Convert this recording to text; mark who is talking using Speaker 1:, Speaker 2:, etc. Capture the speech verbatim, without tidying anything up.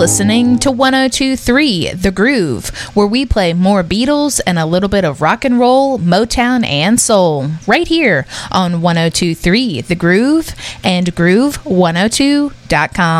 Speaker 1: listening to one oh two point three The Groove, where we play more Beatles and a little bit of rock and roll, Motown, and soul, right here on one oh two point three The Groove and groove one oh two dot com.